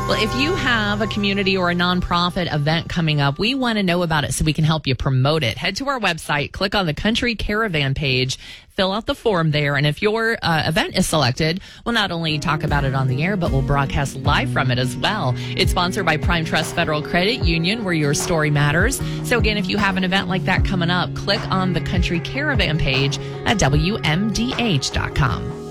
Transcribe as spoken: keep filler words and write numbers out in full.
Well, if you have a community or a nonprofit event coming up, we want to know about it so we can help you promote it. Head to our website, click on the Country Caravan page, fill out the form there, and if your uh, event is selected, we'll not only talk about it on the air, but we'll broadcast live from it as well. It's sponsored by Prime Trust Federal Credit Union, where your story matters. So again, if you have an event like that coming up, click on the Country Caravan page at W M D H dot com.